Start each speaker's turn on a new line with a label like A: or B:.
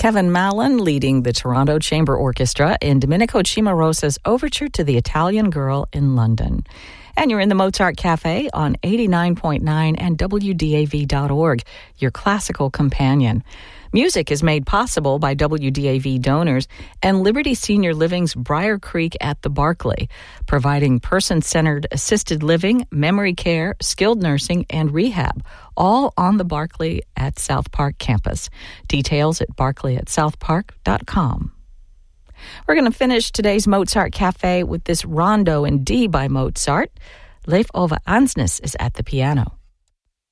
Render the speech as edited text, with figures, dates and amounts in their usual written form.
A: Kevin Mallon leading the Toronto Chamber Orchestra in Domenico Cimarosa's Overture to the Italian Girl in London. And you're in the Mozart Cafe on 89.9 and WDAV.org, your classical companion. Music is made possible by WDAV donors and Liberty Senior Living's Briar Creek at the Barclay, providing person-centered assisted living, memory care, skilled nursing, and rehab, all on the Barclay at South Park campus. Details at barclayatsouthpark.com. We're going to finish today's Mozart Cafe with this rondo in D by Mozart. Leif Ove Ansnes is at the piano.